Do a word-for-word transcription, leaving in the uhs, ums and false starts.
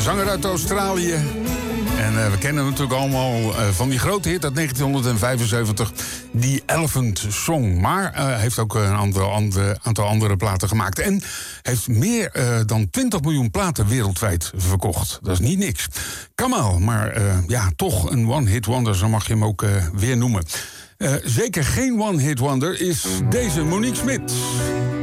zanger uit Australië. En uh, we kennen hem natuurlijk allemaal uh, van die grote hit uit negentien vijfenzeventig, die Elephant Song. Maar hij uh, heeft ook een aantal andere, aantal andere platen gemaakt. En heeft meer uh, dan twintig miljoen platen wereldwijd verkocht. Dat is niet niks. Kamal, maar uh, ja, toch een one-hit wonder, zo mag je hem ook uh, weer noemen. Uh, zeker geen one-hit wonder is deze Monique Smit.